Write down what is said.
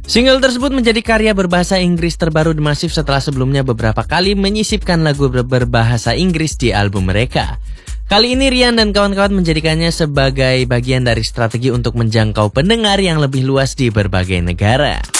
Single tersebut menjadi karya berbahasa Inggris terbaru The Massive setelah sebelumnya beberapa kali menyisipkan lagu berbahasa Inggris di album mereka. Kali ini Ryan dan kawan-kawan menjadikannya sebagai bagian dari strategi untuk menjangkau pendengar yang lebih luas di berbagai negara.